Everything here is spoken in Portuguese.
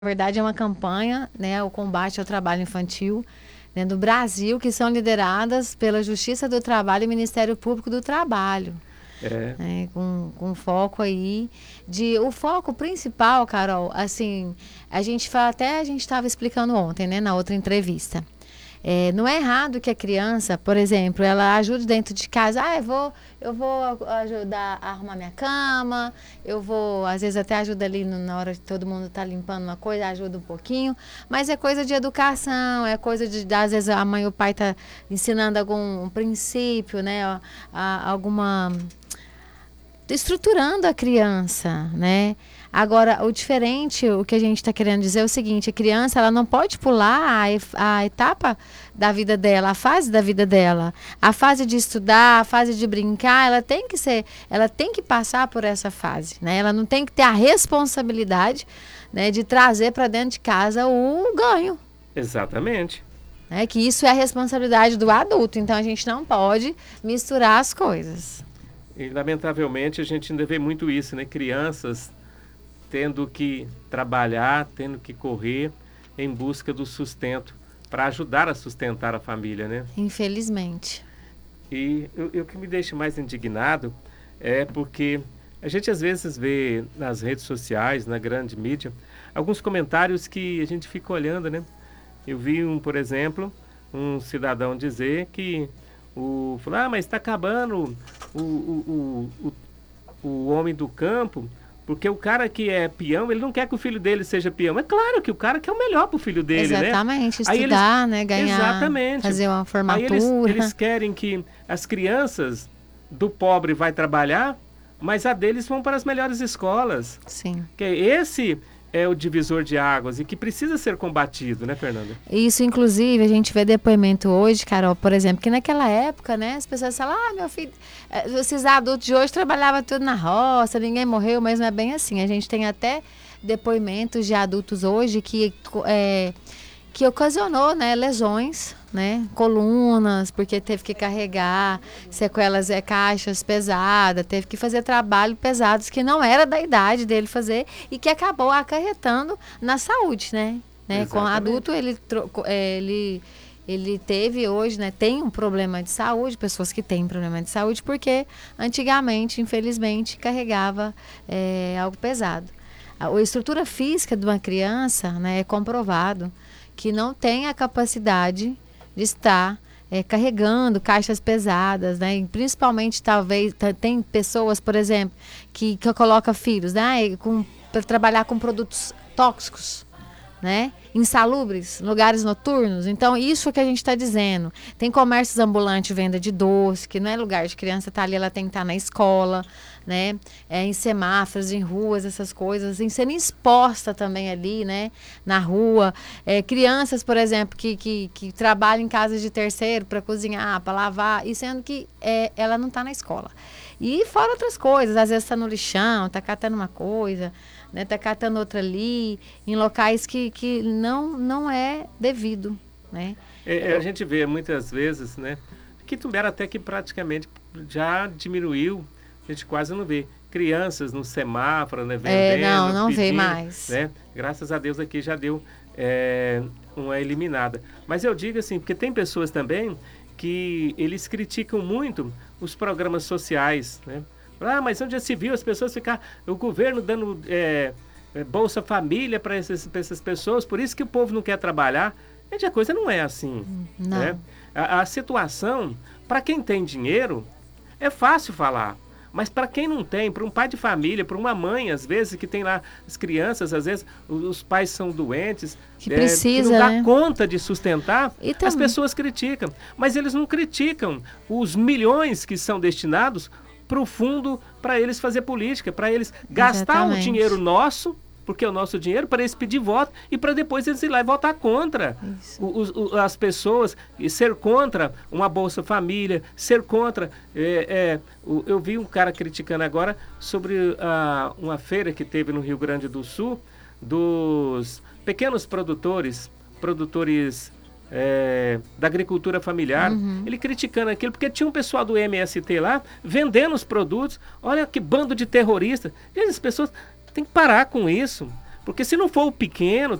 verdade, é uma campanha, né, o combate ao trabalho infantil, né, no Brasil, que são lideradas pela Justiça do Trabalho e Ministério Público do Trabalho, É, né, com foco aí o foco principal, Carol, assim, a gente estava explicando ontem, né, na outra entrevista. Não é errado que a criança, por exemplo, ela ajude dentro de casa. Eu vou ajudar a arrumar minha cama, às vezes até ajuda ali na hora que todo mundo está limpando uma coisa, ajuda um pouquinho. Mas é coisa de educação, é coisa às vezes a mãe ou o pai está ensinando algum princípio, né? Alguma estruturando a criança, né? Agora, o diferente, o que a gente está querendo dizer é o seguinte: a criança ela não pode pular a etapa da vida dela, a fase da vida dela, a fase de estudar, a fase de brincar, ela tem que passar por essa fase, né? Ela não tem que ter a responsabilidade, né, de trazer para dentro de casa o ganho. exatamente. Que isso é a responsabilidade do adulto, então a gente não pode misturar as coisas. E, lamentavelmente, a gente ainda vê muito isso, né? Crianças tendo que trabalhar, tendo que correr em busca do sustento, para ajudar a sustentar a família, né? Infelizmente. E o que me deixa mais indignado é porque a gente às vezes vê nas redes sociais, na grande mídia, alguns comentários que a gente fica olhando, né? Eu vi por exemplo, um cidadão dizer que mas está acabando o homem do campo, porque o cara que é peão, ele não quer que o filho dele seja peão. É claro que o cara quer o melhor para o filho dele, né? Exatamente, estudar, né? Ganhar, exatamente. fazer uma Aí formatura. eles querem que as crianças do pobre vai trabalhar, mas a deles vão para as melhores escolas. Sim. Que esse é o divisor de águas e que precisa ser combatido, né, Fernanda? Isso, inclusive, a gente vê depoimento hoje, Carol, por exemplo, que naquela época, né, as pessoas falam, meu filho, esses adultos de hoje trabalhavam tudo na roça, ninguém morreu, mas não é bem assim. A gente tem até depoimentos de adultos hoje que ocasionou, né, lesões, né, colunas, porque teve que carregar sequelas, caixas pesadas, teve que fazer trabalho pesados que não era da idade dele fazer e que acabou acarretando na saúde, né? Com adulto ele teve hoje, né, tem um problema de saúde, pessoas que têm problema de saúde, porque antigamente, infelizmente, carregava algo pesado. A estrutura física de uma criança, né, é comprovado que não tem a capacidade de estar carregando caixas pesadas, né? E principalmente, talvez, tem pessoas, por exemplo, que colocam filhos, né, para trabalhar com produtos tóxicos, né? Insalubres, lugares noturnos. Então, isso que a gente está dizendo. Tem comércios ambulantes, venda de doce, que não é lugar de criança estar ali, ela tem que estar na escola, né? Em semáforos, em ruas, essas coisas, em sendo exposta também ali, né? Na rua. Crianças, por exemplo, que trabalham em casas de terceiro para cozinhar, para lavar, e sendo que ela não está na escola. E fora outras coisas, às vezes está no lixão, está catando uma coisa, né, tá catando outra ali, em locais que não é devido, né? A gente vê muitas vezes, né, que Itumbera até que praticamente já diminuiu, a gente quase não vê crianças no semáforo, né, vendendo, não pedindo, vê mais. né? Graças a Deus aqui já deu uma eliminada. Mas eu digo assim, porque tem pessoas também que eles criticam muito os programas sociais, né? Mas onde já se viu as pessoas ficar, o governo dando Bolsa Família para essas pessoas, por isso que o povo não quer trabalhar. Gente, a coisa não é assim. Não. Né? A situação, para quem tem dinheiro, é fácil falar. Mas para quem não tem, para um pai de família, para uma mãe, às vezes, que tem lá as crianças, às vezes os pais são doentes, que precisa, que não dá né, conta de sustentar, e as pessoas criticam. Mas eles não criticam os milhões que são destinados para o fundo, para eles fazer política, para eles gastar o dinheiro nosso, porque é o nosso dinheiro, para eles pedir voto e para depois eles ir lá e votar contra as pessoas, e ser contra uma Bolsa Família, ser contra... eu vi um cara criticando agora sobre uma feira que teve no Rio Grande do Sul, dos pequenos produtores da agricultura familiar, ele criticando aquilo, porque tinha um pessoal do MST lá, vendendo os produtos, olha que bando de terroristas. E as pessoas têm que parar com isso, Porque se não for o pequeno,